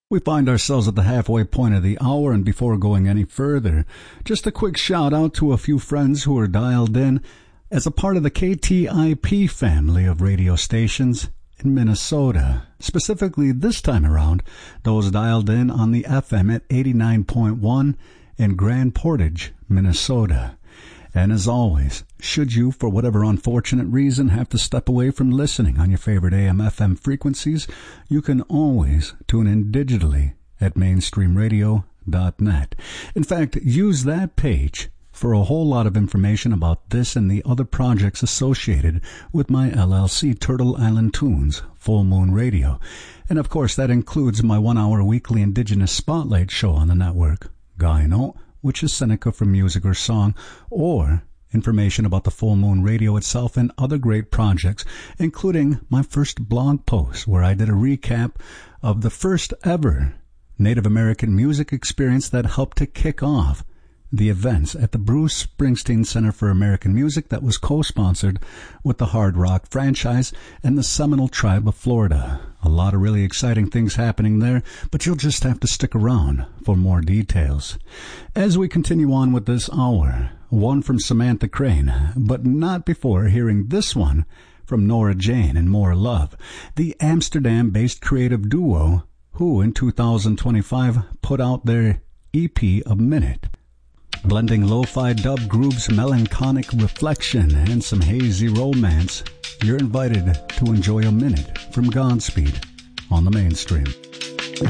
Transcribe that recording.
We find ourselves at the halfway point of the hour, and before going any further, just a quick shout out to a few friends who are dialed in as a part of the KTIP family of radio stations in Minnesota. Specifically this time around, those dialed in on the FM at 89.1 in Grand Portage, Minnesota. And as always, should you, for whatever unfortunate reason, have to step away from listening on your favorite AM/FM frequencies, you can always tune in digitally at mainstreamradio.net. In fact, use that page for a whole lot of information about this and the other projects associated with my LLC, Turtle Island Tunes, Full Moon Radio. And of course, that includes my 1-hour weekly Indigenous Spotlight show on the network, Gaino, which is Seneca for music or song, or information about the Full Moon Radio itself and other great projects, including my first blog post where I did a recap of the first ever Native American music experience that helped to kick off the events at the Bruce Springsteen Center for American Music that was co-sponsored with the Hard Rock franchise and the Seminole Tribe of Florida. A lot of really exciting things happening there, but you'll just have to stick around for more details. As we continue on with this hour, one from Samantha Crane, but not before hearing this one from Nora Jane and More Love, the Amsterdam-based creative duo who in 2025 put out their EP A Minute. Blending lo-fi dub grooves, melancholic reflection, and some hazy romance, you're invited to enjoy A Minute from Godspeed on the Mainstream.